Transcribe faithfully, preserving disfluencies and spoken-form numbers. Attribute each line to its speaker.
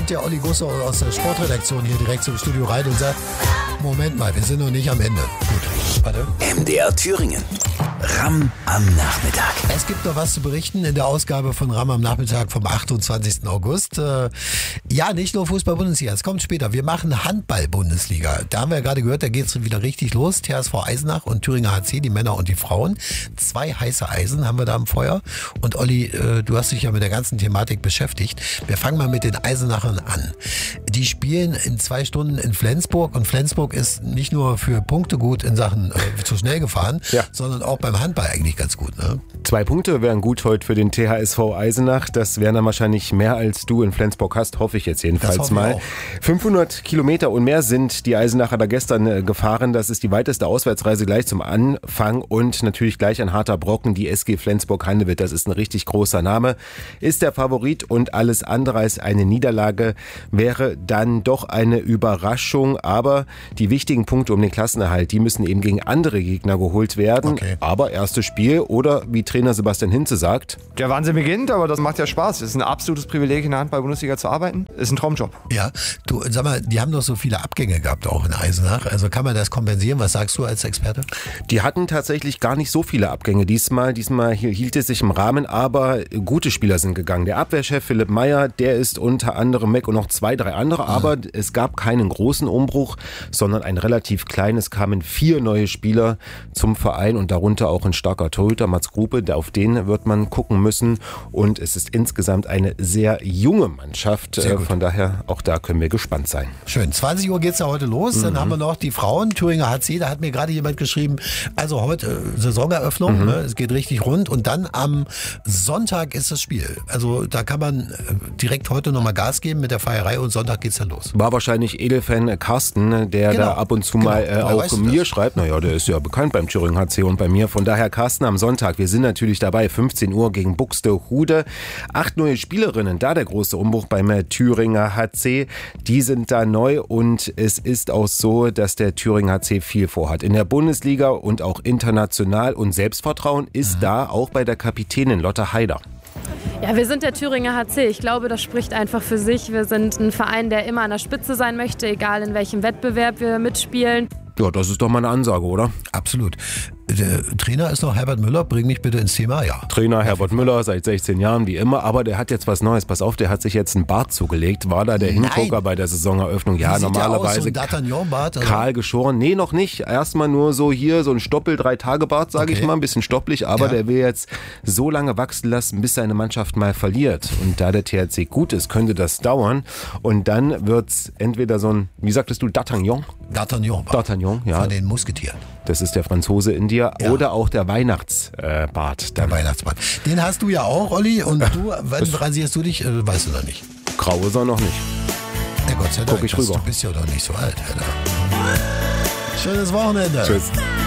Speaker 1: kommt der Olli Gusso aus der Sportredaktion hier direkt zum Studio rein und sagt, Moment mal, wir sind noch nicht am Ende. Gut, warte.
Speaker 2: M D R Thüringen. Ramm am Nachmittag.
Speaker 1: Es gibt noch was zu berichten in der Ausgabe von Ramm am Nachmittag vom achtundzwanzigsten August. Äh, ja, nicht nur Fußball-Bundesliga, es kommt später. Wir machen Handball-Bundesliga. Da haben wir ja gerade gehört, da geht es wieder richtig los. T H S V Eisenach und Thüringer H C, die Männer und die Frauen. Zwei heiße Eisen haben wir da im Feuer. Und Olli, äh, du hast dich ja mit der ganzen Thematik beschäftigt. Wir fangen mal mit den Eisenachern an. Die spielen in zwei Stunden in Flensburg und Flensburg ist nicht nur für Punkte gut in Sachen äh, zu schnell gefahren, ja, sondern auch beim Handball eigentlich ganz gut, ne?
Speaker 3: Zwei Punkte wären gut heute für den T H S V Eisenach. Das wären dann wahrscheinlich mehr, als du in Flensburg hast, hoffe ich jetzt jedenfalls mal. fünfhundert Kilometer und mehr sind die Eisenacher da gestern äh, gefahren. Das ist die weiteste Auswärtsreise gleich zum Anfang und natürlich gleich ein harter Brocken. Die S G Flensburg-Handewitt, das ist ein richtig großer Name, ist der Favorit und alles andere als eine Niederlage wäre dann doch eine Überraschung. Aber die wichtigen Punkte um den Klassenerhalt, die müssen eben gegen andere Gegner geholt werden.
Speaker 1: Okay.
Speaker 3: Aber erstes Spiel oder wie Trainer Sebastian Hinze sagt.
Speaker 4: Der Wahnsinn beginnt, aber das macht ja Spaß. Es ist ein absolutes Privileg, in der Handball-Bundesliga zu arbeiten. Ist ein Traumjob.
Speaker 1: Ja, du, sag mal, die haben doch so viele Abgänge gehabt auch in Eisenach. Also kann man das kompensieren? Was sagst du als Experte?
Speaker 3: Die hatten tatsächlich gar nicht so viele Abgänge diesmal. Diesmal hielt es sich im Rahmen, aber gute Spieler sind gegangen. Der Abwehrchef Philipp Meyer, der ist unter anderem weg und noch zwei, drei andere. Aber mhm. es gab keinen großen Umbruch, sondern ein relativ kleines. Kamen vier neue Spieler zum Verein und darunter auch ein starker Torhüter, Mats Gruppe. Auf den wird man gucken müssen. Und es ist insgesamt eine sehr junge Mannschaft. Sehr Von daher, auch da können wir gespannt sein.
Speaker 1: Schön. zwanzig Uhr geht's ja heute los. Mhm. Dann haben wir noch die Frauen, Thüringer H C. Da hat mir gerade jemand geschrieben, also heute äh, Saisoneröffnung. Mhm. Ne? Es geht richtig rund. Und dann am Sonntag ist das Spiel. Also da kann man äh, direkt heute nochmal Gas geben mit der Feierei und Sonntag geht's dann los.
Speaker 3: War wahrscheinlich Edelfan Carsten, der
Speaker 1: genau.
Speaker 3: da ab und zu
Speaker 1: genau.
Speaker 3: mal äh, auch mir schreibt. Naja, der ist ja bekannt beim Thüringen H C und bei mir. Von daher Carsten am Sonntag. Wir sind natürlich dabei. fünfzehn Uhr gegen Buxtehude. Acht neue Spielerinnen. Da der große Umbruch beim Thüringer H C. Die sind da neu und es ist auch so, dass der Thüringer H C viel vorhat. In der Bundesliga und auch international und Selbstvertrauen ist mhm. da auch bei der Kapitänin Lotta Heider.
Speaker 5: Ja, wir sind der Thüringer H C. Ich glaube, das spricht einfach für sich. Wir sind ein Verein, der immer an der Spitze sein möchte, egal in welchem Wettbewerb wir mitspielen.
Speaker 3: Ja, das ist doch mal eine Ansage, oder?
Speaker 1: Absolut. Der Trainer ist noch Herbert Müller, bring mich bitte ins Thema, ja.
Speaker 3: Trainer Herbert Müller, seit sechzehn Jahren, wie immer, aber der hat jetzt was Neues, pass auf, der hat sich jetzt einen Bart zugelegt, war da der Hingucker bei der Saisoneröffnung, ja,
Speaker 1: Wie sieht
Speaker 3: normalerweise
Speaker 1: der aus, so ein D'Artagnan-Bart, oder?
Speaker 3: kahl geschoren, nee, noch nicht, erstmal nur so hier, so ein Stoppel-Drei-Tage-Bart, sage
Speaker 1: Okay.
Speaker 3: ich mal, ein bisschen stoppelig, aber
Speaker 1: Ja.
Speaker 3: der will jetzt so lange wachsen lassen, bis seine Mannschaft mal verliert und da der T H C gut ist, könnte das dauern und dann wird's entweder so ein, wie sagtest du, D'Artagnan?
Speaker 1: D'Artagnan.
Speaker 3: D'Artagnan, ja.
Speaker 1: Von den Musketieren.
Speaker 3: Das ist der Franzose in dir
Speaker 1: Ja.
Speaker 3: oder auch der Weihnachtsbart.
Speaker 1: Der Weihnachtsmann. Den hast du ja auch, Olli. Und du, wann rasierst du dich? Äh, weißt du noch nicht.
Speaker 3: Grau ist er noch nicht.
Speaker 1: Ja, Gott sei Dank.
Speaker 3: Guck ich
Speaker 1: das-
Speaker 3: rüber.
Speaker 1: Du bist ja doch nicht so alt, Alter. Schönes Wochenende.
Speaker 3: Tschüss.